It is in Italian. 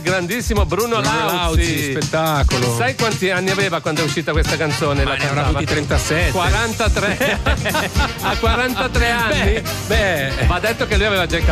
Grandissimo Bruno Lauzi, spettacolo. Sai quanti anni aveva quando è uscita questa canzone? Ma ne avrà avuti 37. 43. A 43 anni. Beh. Va detto che lui aveva già i